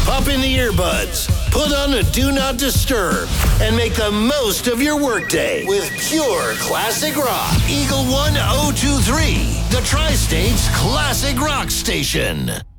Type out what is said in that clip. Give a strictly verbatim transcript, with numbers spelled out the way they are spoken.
Pop in the earbuds, put on a Do Not Disturb, and make the most of your workday with pure classic rock. Eagle one oh two three, the Tri-State's classic rock station.